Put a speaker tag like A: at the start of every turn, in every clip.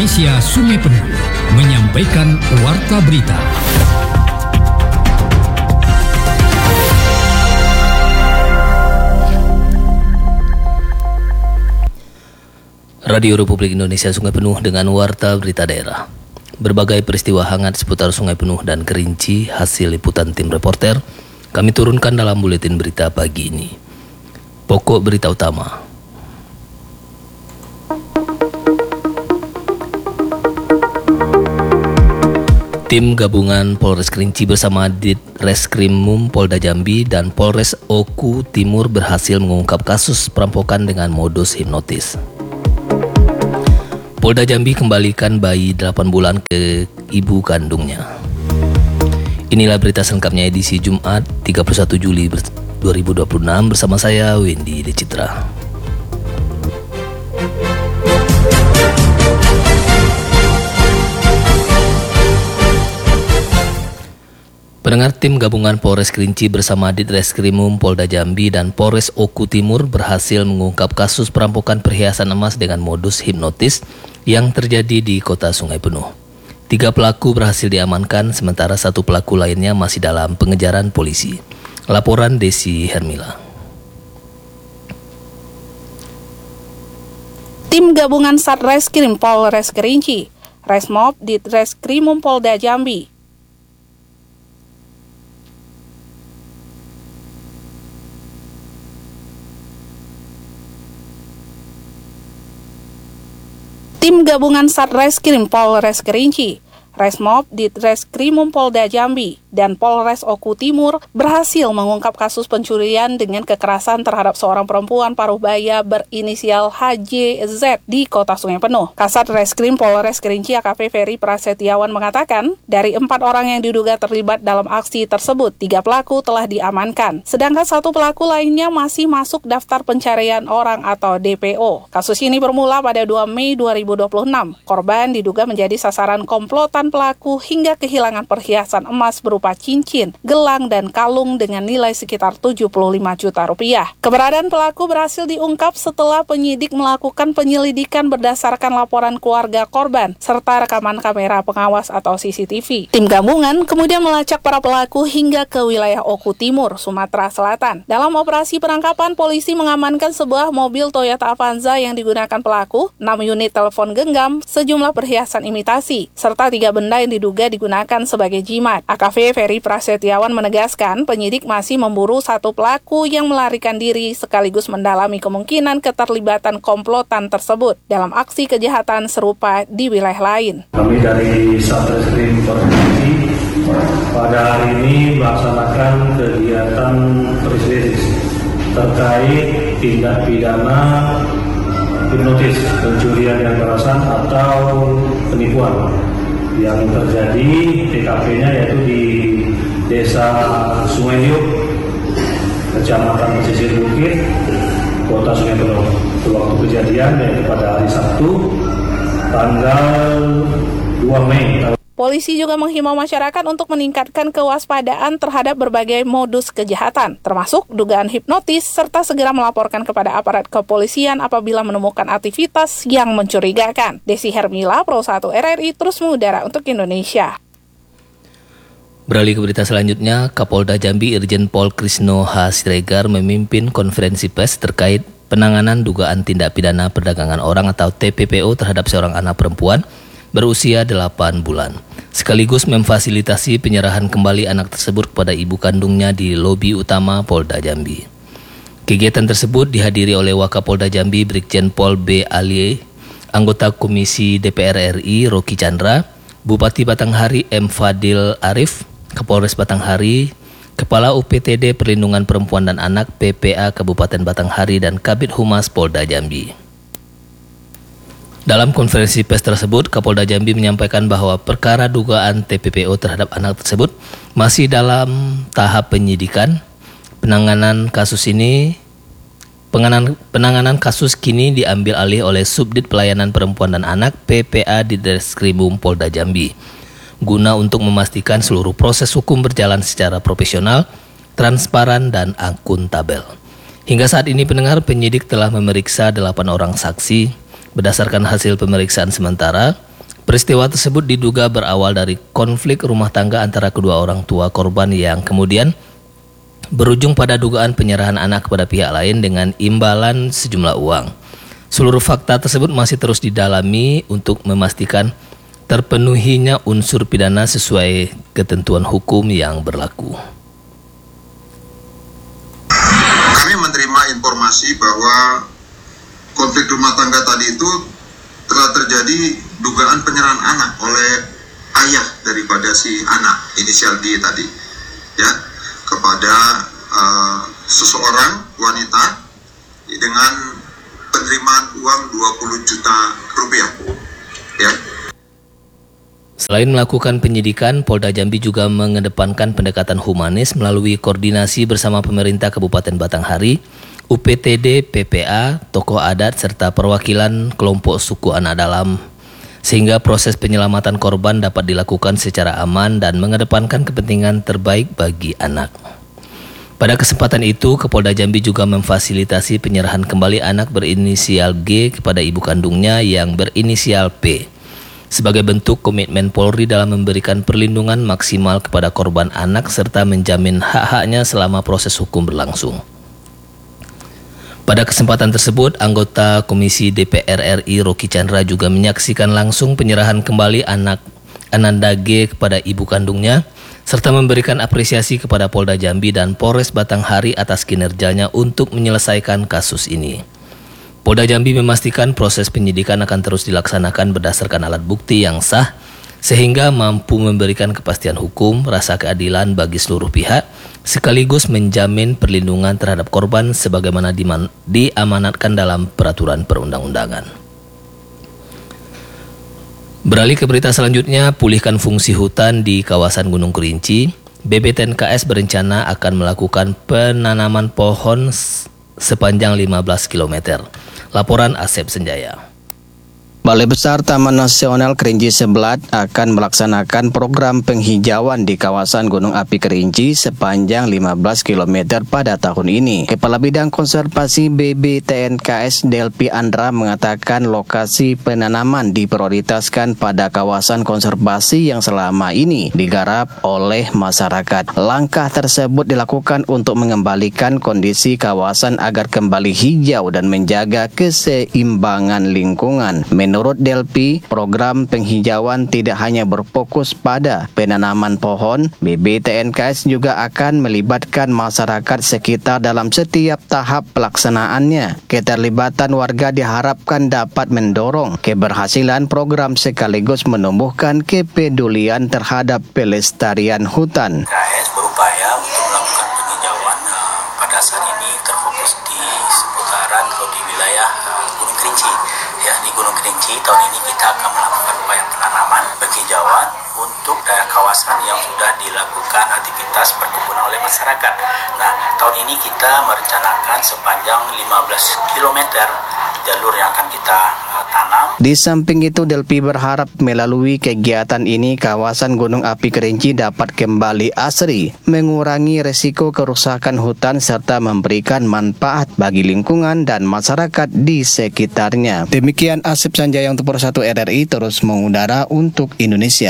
A: Indonesia Sungai Penuh menyampaikan Warta Berita.
B: Radio Republik Indonesia Sungai Penuh dengan Warta Berita Daerah. Berbagai peristiwa hangat seputar Sungai Penuh dan Kerinci hasil liputan tim reporter kami turunkan dalam buletin berita pagi ini. Pokok berita utama. Tim gabungan Polres Kerinci bersama Ditreskrimum Polda Jambi dan Polres Oku Timur berhasil mengungkap kasus perampokan dengan modus hipnotis. Polda Jambi kembalikan bayi 8 bulan ke ibu kandungnya. Inilah berita selengkapnya edisi Jumat 31 Juli 2026 bersama saya Wendy Decitra. Pendengar, tim gabungan Polres Kerinci bersama Ditreskrimum Polda Jambi dan Polres Oku Timur berhasil mengungkap kasus perampokan perhiasan emas dengan modus hipnotis yang terjadi di kota Sungai Penuh. 3 pelaku berhasil diamankan, sementara 1 pelaku lainnya masih dalam pengejaran polisi. Laporan Desi Hermila.
C: Tim gabungan Satreskrim Polres Kerinci, Resmob Ditreskrimum Polda Jambi, Tim gabungan Satreskrim Polres Kerinci, Resmob Ditreskrimum Polda Jambi, dan Polres Oku Timur berhasil mengungkap kasus pencurian dengan kekerasan terhadap seorang perempuan paruh baya berinisial HJZ di kota Sungai Penuh. Kasat Reskrim Polres Kerinci AKP Ferry Prasetyawan mengatakan, dari 4 orang yang diduga terlibat dalam aksi tersebut, 3 pelaku telah diamankan, sedangkan 1 pelaku lainnya masih masuk daftar pencarian orang atau DPO. Kasus ini bermula pada 2 Mei 2026. Korban diduga menjadi sasaran komplotan pelaku hingga kehilangan perhiasan emas berupa cincin, gelang, dan kalung dengan nilai sekitar 75 juta rupiah. Keberadaan pelaku berhasil diungkap setelah penyidik melakukan penyelidikan berdasarkan laporan keluarga korban serta rekaman kamera pengawas atau CCTV. Tim gabungan kemudian melacak para pelaku hingga ke wilayah Oku Timur, Sumatera Selatan. Dalam operasi penangkapan, polisi mengamankan sebuah mobil Toyota Avanza yang digunakan pelaku, 6 unit telepon genggam, sejumlah perhiasan imitasi, serta 3 benda yang diduga digunakan sebagai jimat. AKP Ferry Prasetyawan menegaskan penyidik masih memburu 1 pelaku yang melarikan diri sekaligus mendalami kemungkinan keterlibatan komplotan tersebut dalam aksi kejahatan serupa di wilayah lain.
D: Kami dari Satreskrim Polres Kerinci pada hari ini melaksanakan kegiatan rilis terkait tindak pidana hipnotis, pencurian yang kekerasan atau penipuan yang terjadi. TKP-nya yaitu di Desa Sungai Liuk, Kecamatan Pesisir Bukit, Kota Sungai Penuh. Waktu kejadian yaitu pada hari Sabtu, tanggal 2 Mei.
C: Polisi juga menghimbau masyarakat untuk meningkatkan kewaspadaan terhadap berbagai modus kejahatan, termasuk dugaan hipnotis, serta segera melaporkan kepada aparat kepolisian apabila menemukan aktivitas yang mencurigakan. Desi Hermila, Pro 1 RRI, terus mengudara untuk Indonesia.
B: Beralih ke berita selanjutnya, Kapolda Jambi Irjen Pol Krisno H. Siregar memimpin konferensi pers terkait penanganan dugaan tindak pidana perdagangan orang atau TPPO terhadap seorang anak perempuan berusia 8 bulan, sekaligus memfasilitasi penyerahan kembali anak tersebut kepada ibu kandungnya di lobi utama Polda Jambi. Kegiatan tersebut dihadiri oleh Wakapolda Jambi Brigjen Pol B. Alie, anggota Komisi DPR RI Rocky Chandra, Bupati Batanghari M. Fadil Arif, Kapolres Batanghari, Kepala UPTD Perlindungan Perempuan dan Anak PPA Kabupaten Batanghari, dan Kabid Humas Polda Jambi. Dalam konferensi pers tersebut, Kapolda Jambi menyampaikan bahwa perkara dugaan TPPO terhadap anak tersebut masih dalam tahap penyidikan. Penanganan kasus kini diambil alih oleh Subdit Pelayanan Perempuan dan Anak PPA di Ditreskrimum Polda Jambi, guna untuk memastikan seluruh proses hukum berjalan secara profesional, transparan, dan akuntabel. Hingga saat ini pendengar, penyidik telah memeriksa 8 orang saksi. Berdasarkan hasil pemeriksaan sementara, Peristiwa tersebut diduga berawal dari konflik rumah tangga antara kedua orang tua korban yang kemudian berujung pada dugaan penyerahan anak kepada pihak lain dengan imbalan sejumlah uang. Seluruh fakta tersebut masih terus didalami untuk memastikan terpenuhinya unsur pidana sesuai ketentuan hukum yang berlaku.
E: Kami menerima informasi bahwa konflik rumah tangga tadi itu telah terjadi dugaan penyerahan anak oleh ayah daripada si anak inisial D tadi, ya, kepada seseorang wanita dengan penerimaan uang 20 juta rupiah, ya.
B: Selain melakukan penyidikan, Polda Jambi juga mengedepankan pendekatan humanis melalui koordinasi bersama pemerintah Kabupaten Batanghari, UPTD, PPA, tokoh adat, serta perwakilan kelompok suku anak dalam, sehingga proses penyelamatan korban dapat dilakukan secara aman dan mengedepankan kepentingan terbaik bagi anak. Pada kesempatan itu, Kapolda Jambi juga memfasilitasi penyerahan kembali anak berinisial G kepada ibu kandungnya yang berinisial P, sebagai bentuk komitmen Polri dalam memberikan perlindungan maksimal kepada korban anak serta menjamin hak-haknya selama proses hukum berlangsung. Pada kesempatan tersebut, anggota Komisi DPR RI Rocky Chandra juga menyaksikan langsung penyerahan kembali anak Ananda G kepada ibu kandungnya, serta memberikan apresiasi kepada Polda Jambi dan Polres Batanghari atas kinerjanya untuk menyelesaikan kasus ini. Polda Jambi memastikan proses penyidikan akan terus dilaksanakan berdasarkan alat bukti yang sah, sehingga mampu memberikan kepastian hukum, rasa keadilan bagi seluruh pihak, sekaligus menjamin perlindungan terhadap korban sebagaimana diamanatkan dalam peraturan perundang-undangan. Beralih ke berita selanjutnya, pulihkan fungsi hutan di kawasan Gunung Kerinci. BBTNKS berencana akan melakukan penanaman pohon sepanjang 15 km. Laporan Asep Senjaya.
F: Balai Besar Taman Nasional Kerinci Seblat akan melaksanakan program penghijauan di kawasan Gunung Api Kerinci sepanjang 15 km pada tahun ini. Kepala Bidang Konservasi BBTNKS Delpi Andra mengatakan lokasi penanaman diprioritaskan pada kawasan konservasi yang selama ini digarap oleh masyarakat. Langkah tersebut dilakukan untuk mengembalikan kondisi kawasan agar kembali hijau dan menjaga keseimbangan lingkungan. Menurut Delpi, program penghijauan tidak hanya berfokus pada penanaman pohon, BBTNKS juga akan melibatkan masyarakat sekitar dalam setiap tahap pelaksanaannya. Keterlibatan warga diharapkan dapat mendorong keberhasilan program sekaligus menumbuhkan kepedulian terhadap pelestarian hutan.
G: BBTNKS berupaya untuk melakukan penghijauan pada saat ini terfokus di seputaran atau di wilayah Gunung Kerinci. Ya, di Gunung Kerinci tahun ini kita akan melakukan upaya penanaman penghijauan untuk daerah kawasan yang sudah dilakukan aktivitas perkebunan oleh masyarakat. Nah, tahun ini kita merencanakan sepanjang 15 km jalur yang akan kita tanam.
F: Di samping itu, Delpi berharap melalui kegiatan ini kawasan Gunung Api Kerinci dapat kembali asri, mengurangi resiko kerusakan hutan serta memberikan manfaat bagi lingkungan dan masyarakat di sekitarnya. Demikian Asep Sanjaya untuk Persatu RRI terus mengudara untuk Indonesia.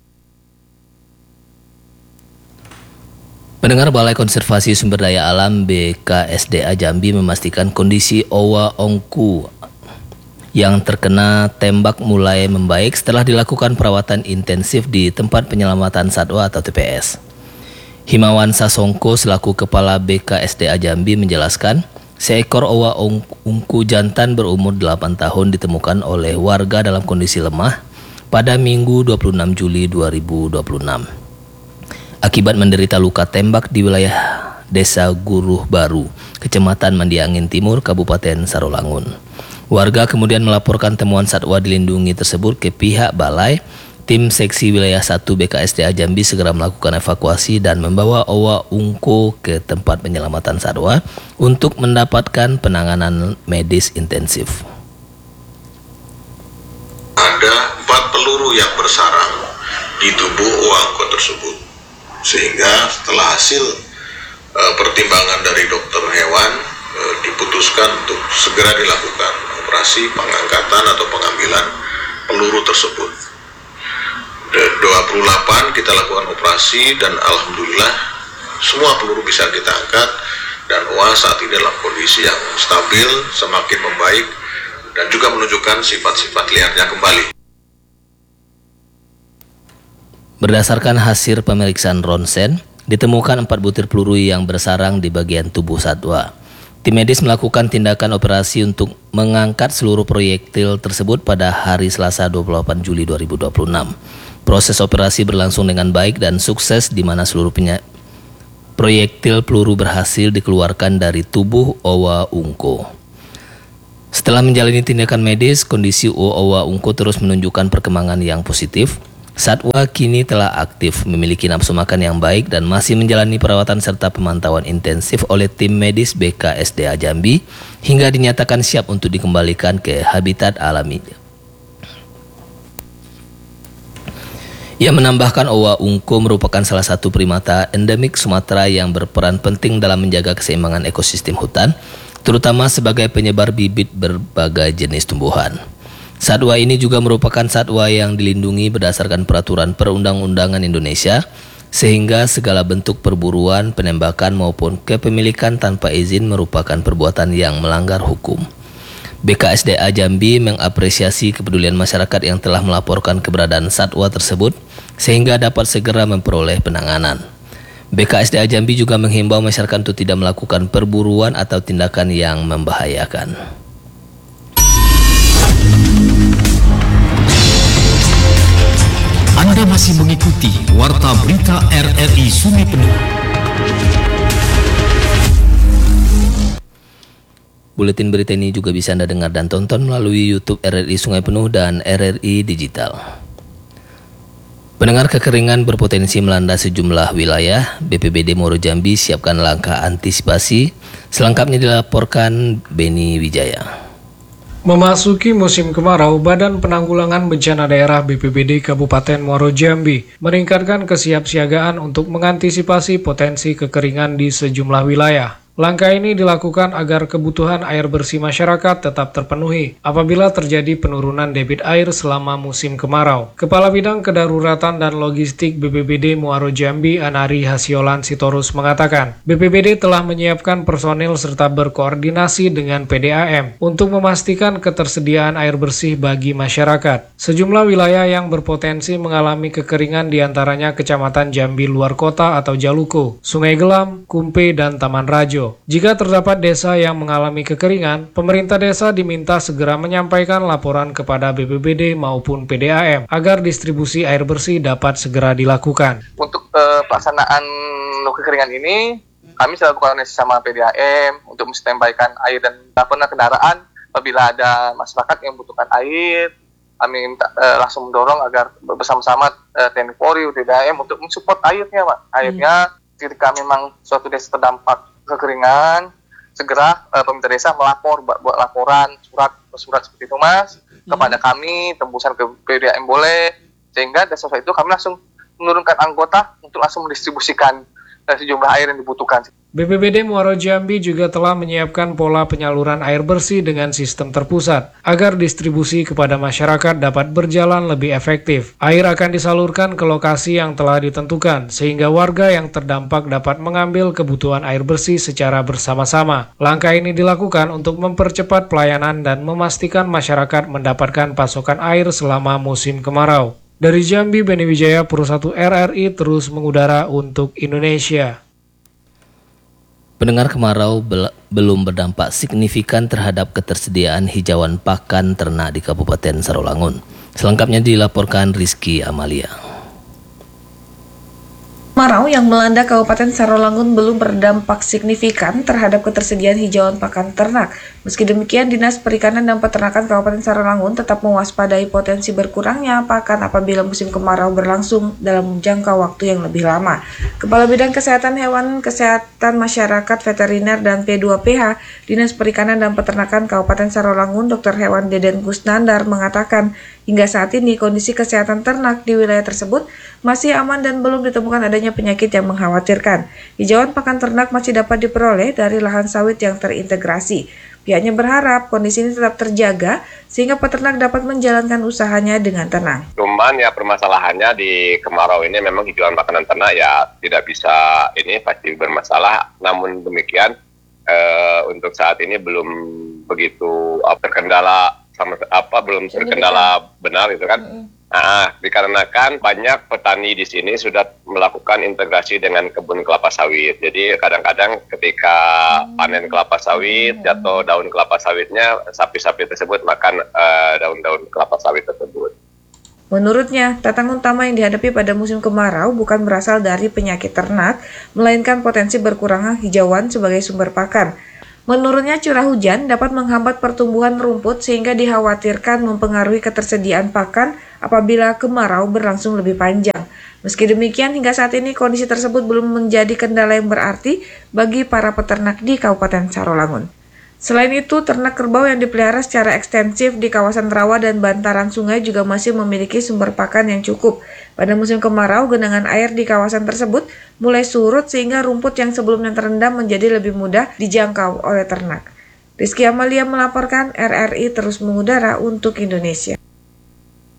B: Pendengar, Balai Konservasi Sumber Daya Alam BKSDA Jambi memastikan kondisi Owa Ongku yang terkena tembak mulai membaik setelah dilakukan perawatan intensif di tempat penyelamatan satwa atau TPS. Himawan Sasongko selaku Kepala BKSDA Jambi menjelaskan, seekor Owa Ongku jantan berumur 8 tahun ditemukan oleh warga dalam kondisi lemah pada Minggu 26 Juli 2026. Akibat menderita luka tembak di wilayah Desa Guruh Baru, Kecamatan Mandiangin Timur, Kabupaten Sarolangun. Warga kemudian melaporkan temuan satwa dilindungi tersebut ke pihak balai. Tim Seksi Wilayah 1 BKSDA Jambi segera melakukan evakuasi dan membawa Owa Ongku ke tempat penyelamatan satwa untuk mendapatkan penanganan medis intensif.
E: Ada 4 peluru yang bersarang di tubuh Owa Ongku tersebut. Sehingga setelah hasil pertimbangan dari dokter hewan diputuskan untuk segera dilakukan operasi pengangkatan atau pengambilan peluru tersebut. evakuasi dan alhamdulillah semua peluru bisa kita angkat dan OA saat ini dalam kondisi yang stabil, semakin membaik dan juga menunjukkan sifat-sifat liarnya kembali.
B: Berdasarkan hasil pemeriksaan ronsen, ditemukan 4 butir peluru yang bersarang di bagian tubuh satwa. Tim medis melakukan tindakan operasi untuk mengangkat seluruh proyektil tersebut pada hari Selasa 28 Juli 2026. Proses operasi berlangsung dengan baik dan sukses di mana seluruh proyektil peluru berhasil dikeluarkan dari tubuh Owa Ungko. Setelah menjalani tindakan medis, kondisi Owa Ungko terus menunjukkan perkembangan yang positif. Satwa kini telah aktif, memiliki nafsu makan yang baik dan masih menjalani perawatan serta pemantauan intensif oleh tim medis BKSDA Jambi hingga dinyatakan siap untuk dikembalikan ke habitat alaminya. Ia menambahkan Owa Ungko merupakan salah satu primata endemik Sumatera yang berperan penting dalam menjaga keseimbangan ekosistem hutan, terutama sebagai penyebar bibit berbagai jenis tumbuhan. Satwa ini juga merupakan satwa yang dilindungi berdasarkan peraturan perundang-undangan Indonesia, sehingga segala bentuk perburuan, penembakan maupun kepemilikan tanpa izin merupakan perbuatan yang melanggar hukum. BKSDA Jambi mengapresiasi kepedulian masyarakat yang telah melaporkan keberadaan satwa tersebut, sehingga dapat segera memperoleh penanganan. BKSDA Jambi juga menghimbau masyarakat untuk tidak melakukan perburuan atau tindakan yang membahayakan.
A: Anda masih mengikuti Warta Berita RRI Sungai Penuh.
B: Buletin berita ini juga bisa Anda dengar dan tonton melalui YouTube RRI Sungai Penuh dan RRI Digital. Pendengar, kekeringan berpotensi melanda sejumlah wilayah. BPBD Muaro Jambi siapkan langkah antisipasi. Selengkapnya dilaporkan Beni Wijaya.
H: Memasuki musim kemarau, Badan Penanggulangan Bencana Daerah BPBD Kabupaten Muaro Jambi meningkatkan kesiapsiagaan untuk mengantisipasi potensi kekeringan di sejumlah wilayah. Langkah ini dilakukan agar kebutuhan air bersih masyarakat tetap terpenuhi apabila terjadi penurunan debit air selama musim kemarau. Kepala Bidang Kedaruratan dan Logistik BPBD Muaro Jambi, Anari Hasiolan Sitorus mengatakan, BPBD telah menyiapkan personil serta berkoordinasi dengan PDAM untuk memastikan ketersediaan air bersih bagi masyarakat. Sejumlah wilayah yang berpotensi mengalami kekeringan diantaranya Kecamatan Jambi Luar Kota atau Jaluko, Sungai Gelam, Kumpe, dan Taman Rajo. Jika terdapat desa yang mengalami kekeringan, pemerintah desa diminta segera menyampaikan laporan kepada BPBD maupun PDAM agar distribusi air bersih dapat segera dilakukan.
I: Untuk pelaksanaan kekeringan ini, kami selalu koordinasi sama PDAM untuk menstandbykan air dan kendaraan apabila ada masyarakat yang membutuhkan air. Kami minta langsung mendorong agar bersama-sama TNI Polri, PDAM untuk mensupport airnya, Pak. Airnya ketika memang suatu desa terdampak kekeringan, segera pemerintah desa buat laporan surat seperti itu, Mas, kepada kami, tembusan ke PDAM boleh, sehingga desa itu kami langsung menurunkan anggota untuk langsung mendistribusikan sejumlah air yang dibutuhkan.
H: BPBD Muaro Jambi juga telah menyiapkan pola penyaluran air bersih dengan sistem terpusat agar distribusi kepada masyarakat dapat berjalan lebih efektif. Air akan disalurkan ke lokasi yang telah ditentukan sehingga warga yang terdampak dapat mengambil kebutuhan air bersih secara bersama-sama. Langkah ini dilakukan untuk mempercepat pelayanan dan memastikan masyarakat mendapatkan pasokan air selama musim kemarau. Dari Jambi, Beni Wijaya, Pro 1 RRI terus mengudara untuk Indonesia.
B: Pendengar, kemarau belum berdampak signifikan terhadap ketersediaan hijauan pakan ternak di Kabupaten Sarolangun. Selengkapnya dilaporkan Rizky Amalia.
J: Kemarau yang melanda Kabupaten Sarolangun belum berdampak signifikan terhadap ketersediaan hijauan pakan ternak. Meski demikian, Dinas Perikanan dan Peternakan Kabupaten Sarolangun tetap mewaspadai potensi berkurangnya pakan apabila musim kemarau berlangsung dalam jangka waktu yang lebih lama. Kepala Bidang Kesehatan Hewan, Kesehatan Masyarakat Veteriner dan P2PH Dinas Perikanan dan Peternakan Kabupaten Sarolangun, Dr. Hewan Deden Kusnandar mengatakan, hingga saat ini kondisi kesehatan ternak di wilayah tersebut masih aman dan belum ditemukan adanya penyakit yang mengkhawatirkan. Hijauan pakan ternak masih dapat diperoleh dari lahan sawit yang terintegrasi. Pihaknya berharap kondisi ini tetap terjaga sehingga peternak dapat menjalankan usahanya dengan tenang.
K: Cuman ya permasalahannya di kemarau ini memang hijauan makanan ternak ya tidak bisa, ini pasti bermasalah. Namun demikian untuk saat ini belum begitu terkendala belum terkendala benar itu kan. Nah, dikarenakan banyak petani di sini sudah melakukan integrasi dengan kebun kelapa sawit. Jadi kadang-kadang ketika panen kelapa sawit, jatuh daun kelapa sawitnya, sapi-sapi tersebut makan daun-daun kelapa sawit tersebut.
J: Menurutnya, tantangan utama yang dihadapi pada musim kemarau bukan berasal dari penyakit ternak, melainkan potensi berkurangnya hijauan sebagai sumber pakan. Menurutnya, curah hujan dapat menghambat pertumbuhan rumput sehingga dikhawatirkan mempengaruhi ketersediaan pakan apabila kemarau berlangsung lebih panjang. Meski demikian, hingga saat ini kondisi tersebut belum menjadi kendala yang berarti bagi para peternak di Kabupaten Sarolangun. Selain itu, ternak kerbau yang dipelihara secara ekstensif di kawasan rawa dan bantaran sungai juga masih memiliki sumber pakan yang cukup. Pada musim kemarau, genangan air di kawasan tersebut mulai surut sehingga rumput yang sebelumnya terendam menjadi lebih mudah dijangkau oleh ternak. Rizky Amalia melaporkan, RRI terus mengudara untuk Indonesia.